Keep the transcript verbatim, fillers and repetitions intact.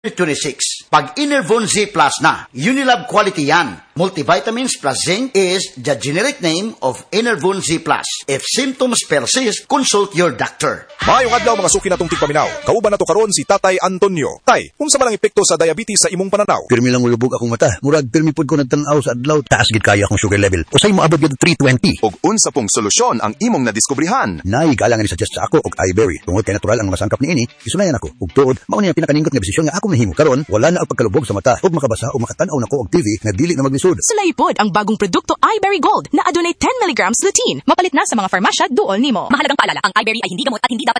twenty-six. Pag Enervon Z Plus na, Unilab quality yan. Multivitamins plus zinc is the generic name of Enervon Z Plus. If symptoms persist, consult your doctor. Maayong adlaw mga suki natong tigpaminaw. Kauban na to karon si Tatay Antonio. Tay, kung sa malang epekto sa diabetes sa imong pananaw? Pirmi lang ulubog akong mata. Murag pirmi pod ko nagtanaw sa adlaw. Taas gid kaya akong sugar level. Usay mo abot gid three twenty. Og unsa pong solusyon ang imong nadiskubrihan? Nay galang ni suggest sa ako og iBerry. Tungod kay natural ang mga sangkap niini, isunayan ako. Ug tuod, mao ni ang pinakaningot nga desisyon nga ako nahimo karon. Wala na ang pagkalubog sa mata ug makabasa o makatan-aw nako og T V nga dili na maglisod. Sulaipod ang bagong produkto iBerry Gold na adunay ten milligrams lutein. Mapalit na sa mga farmasya duol nimo. Mahalagang paalala, ang iBerry ay hindi gamot at hindi dapat